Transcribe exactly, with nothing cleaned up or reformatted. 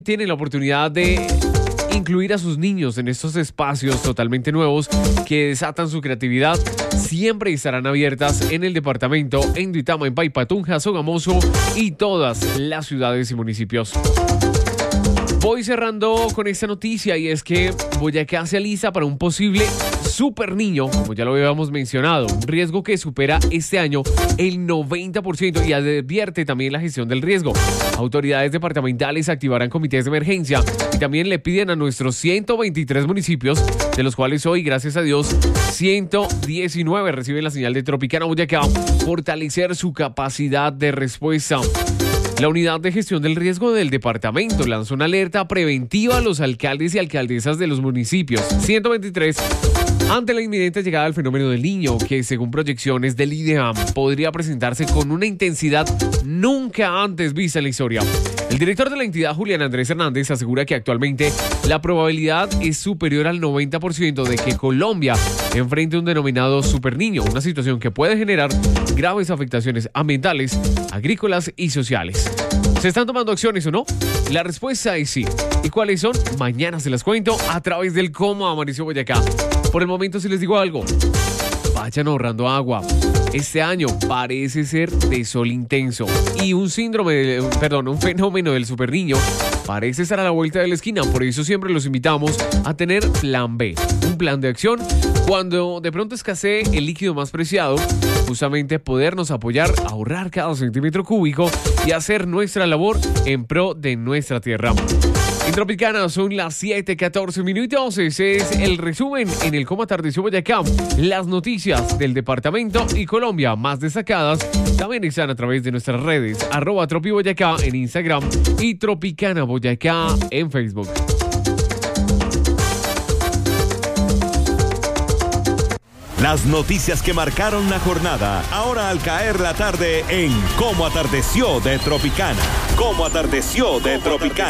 tienen la oportunidad de incluir a sus niños en estos espacios totalmente nuevos que desatan su creatividad, siempre estarán abiertas en el departamento, en Duitama, en Paipatunja, Sogamoso y todas las ciudades y municipios. Voy cerrando con esta noticia y es que Boyacá se alista para un posible super niño, como ya lo habíamos mencionado, un riesgo que supera este año el noventa por ciento y advierte también la gestión del riesgo. Autoridades departamentales activarán comités de emergencia y también le piden a nuestros ciento veintitrés municipios, de los cuales hoy, gracias a Dios, ciento diecinueve reciben la señal de Tropicana Boyacá, fortalecer su capacidad de respuesta. La Unidad de Gestión del Riesgo del departamento lanzó una alerta preventiva a los alcaldes y alcaldesas de los municipios ciento veintitrés ante la inminente llegada del fenómeno del Niño, que según proyecciones del IDEAM podría presentarse con una intensidad nunca antes vista en la historia. El director de la entidad, Julián Andrés Hernández, asegura que actualmente la probabilidad es superior al noventa por ciento de que Colombia enfrente un denominado superniño, una situación que puede generar graves afectaciones ambientales, agrícolas y sociales. ¿Se están tomando acciones o no? La respuesta es sí. ¿Y cuáles son? Mañana se las cuento a través del Cómo Amaneció Boyacá. Por el momento, si les digo algo, vayan ahorrando agua. Este año parece ser de sol intenso y un síndrome, de, perdón, un fenómeno del superniño parece estar a la vuelta de la esquina. Por eso siempre los invitamos a tener plan B, un plan de acción cuando de pronto escasee el líquido más preciado, justamente podernos apoyar a ahorrar cada centímetro cúbico y hacer nuestra labor en pro de nuestra tierra. En Tropicana son las siete catorce minutos. Ese es el resumen en el Cómo Atardeció Boyacá. Las noticias del departamento y Colombia más destacadas también están a través de nuestras redes, arroba Tropi Boyacá en Instagram y Tropicana Boyacá en Facebook. Las noticias que marcaron la jornada, ahora al caer la tarde en Cómo Atardeció de Tropicana. Cómo Atardeció de Tropicana.